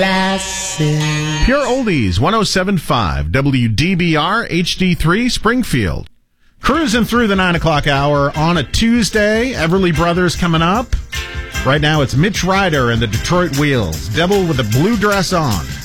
Pure Oldies, 107.5, WDBR, HD3, Springfield. Cruising through the 9 o'clock hour on a Tuesday. Everly Brothers coming up. Right now it's Mitch Ryder and the Detroit Wheels. Devil with a blue dress on.